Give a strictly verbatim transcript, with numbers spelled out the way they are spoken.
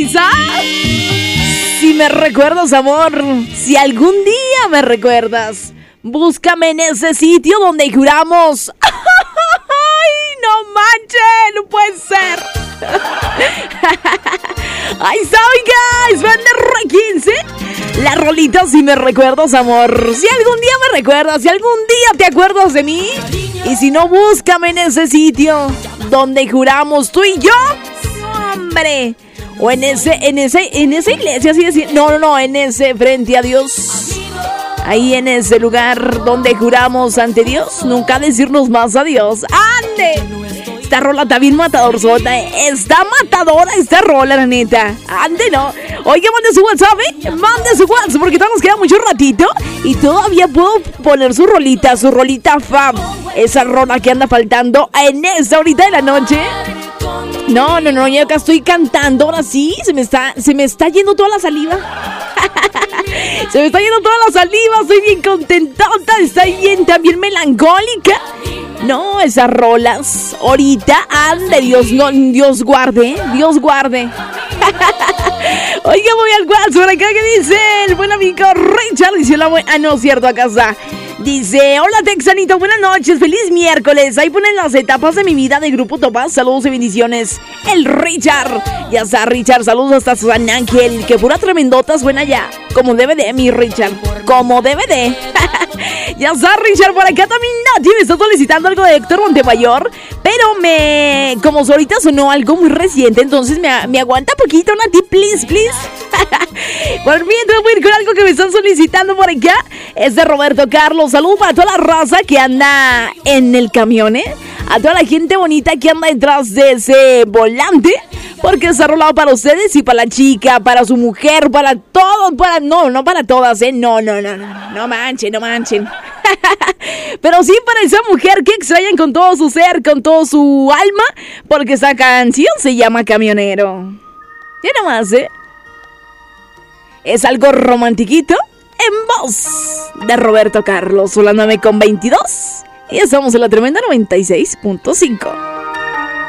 Loaiza. Si me recuerdas, amor, si algún día me recuerdas, búscame en ese sitio donde juramos. ¡Ay, no manches! ¡No puede ser! ¡Ay, sorry, guys! ¡Van de Re quince! La rolita Si me recuerdas, amor. Si algún día me recuerdas, si algún día te acuerdas de mí. Y si no, búscame en ese sitio donde juramos tú y yo. ¡Hombre! O en ese, en ese, en esa iglesia, así decir. No, no, no, en ese frente a Dios. Ahí en ese lugar donde juramos ante Dios nunca decirnos más adiós. ¡Ande! Esta rola está bien matadora. Está matadora esta rola, la neta. ¡Ande, no! Oiga, mande su WhatsApp, ¿eh? Mande su WhatsApp porque todavía nos queda mucho ratito. Y todavía puedo poner su rolita, su rolita fam. Esa rola que anda faltando en esta horita de la noche. No, no, no, yo acá estoy cantando, ahora sí, se me está, se me está yendo toda la saliva. Se me está yendo toda la saliva, estoy bien contentota, estoy bien también melancólica. No, esas rolas, ahorita, ande, Dios, no, Dios guarde, Dios guarde. Oiga, voy al WhatsApp por acá que dice el buen amigo Richard, dice la buena, ah, no, cierto, acá está. Dice, hola Texanito, buenas noches, feliz miércoles. Ahí ponen las etapas de mi vida de Grupo Topaz. Saludos y bendiciones. El Richard, ya está Richard, saludos hasta San Ángel. Que pura tremendotas, buena ya. Como debe de, mi Richard, como debe de. Ya está Richard, por acá también Nati me está solicitando algo de Héctor Montemayor. Pero me, como ahorita sonó algo muy reciente, entonces me, me aguanta poquito, Nati, please, please. Por mientras voy a ir con algo que me están solicitando por acá. Es de Roberto Carlos. Saludos para toda la raza que anda en el camión, ¿eh? A toda la gente bonita que anda detrás de ese volante. Porque está rolado para ustedes y para la chica, para su mujer, para todos, para... No, no para todas, ¿eh? No, no, no, no, no manchen, no manchen. Pero sí para esa mujer que extrañan con todo su ser, con todo su alma. Porque esa canción se llama Camionero. Ya nomás, ¿eh? Es algo romantiquito en voz de Roberto Carlos, solándome con veintidós. Y estamos en la tremenda noventa y seis punto cinco.